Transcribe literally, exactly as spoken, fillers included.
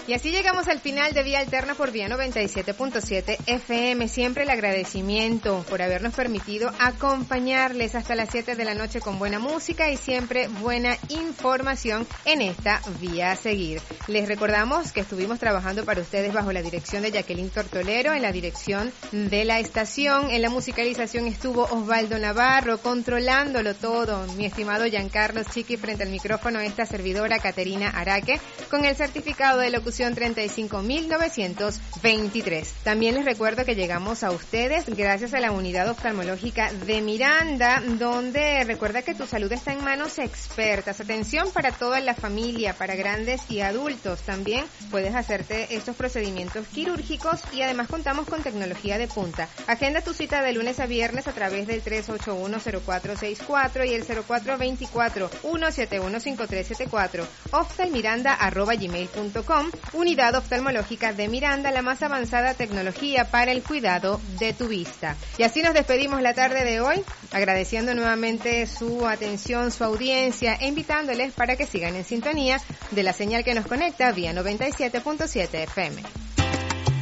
Y así llegamos al final de Vía Alterna por Vía noventa y siete punto siete F M. Siempre el agradecimiento por habernos permitido acompañarles hasta las siete de la noche con buena música y siempre buena información en esta vía a seguir. Les recordamos que estuvimos trabajando para ustedes bajo la dirección de Jacqueline Tortolero, en la dirección de la estación, en la musicalización estuvo Osvaldo Navarro, controlándolo todo, mi estimado Giancarlo Chiqui, frente al micrófono esta servidora Caterina Araque, con el certificado de locución treinta y cinco mil novecientos veintitrés. También les recuerdo que llegamos a ustedes gracias a la unidad oftalmológica de Miranda, donde recuerda que tu salud está en manos expertas. Atención para toda la familia, para grandes y adultos. También puedes hacerte estos procedimientos quirúrgicos y además contamos con tecnología de punta. Agenda tu cita de lunes a viernes a través del tres ocho uno cero cuatro seis cuatro y el cero cuatro dos cuatro uno siete uno cinco tres siete cuatro, oftalmiranda arroba gmail punto com. Unidad oftalmológica de Miranda, la más avanzada tecnología para el cuidado de tu vista. Y así nos despedimos la tarde de hoy, agradeciendo nuevamente su atención, su audiencia e invitándoles para que sigan en sintonía de la señal que nos conecta vía noventa y siete punto siete F M.